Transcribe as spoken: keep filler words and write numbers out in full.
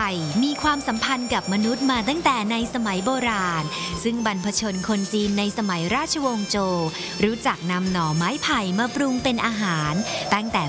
มีความสัมพันธ์กับมนุษย์มาตั้งแต่ในสมัยโบราณซึ่งบรรพชนคนจีนในสมัยราชวงศ์โจวรู้จักนำหน่อไม้ไผ่มาปรุงเป็นอาหารตั้งแต่